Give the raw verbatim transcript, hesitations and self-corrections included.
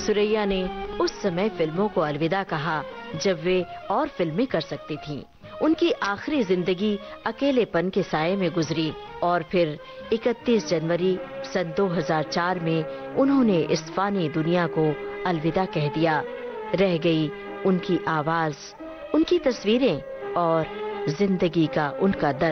सुरैया ने उस समय फिल्मों को अलविदा कहा जब वे और फिल्में कर सकती थीं। उनकी आखिरी जिंदगी अकेलेपन के साये में गुजरी और फिर इकतीस जनवरी सन दो हज़ार चार में उन्होंने इस फानी दुनिया को अलविदा कह दिया। रह गई उनकी आवाज, उनकी तस्वीरें और जिंदगी का उनका दर्द।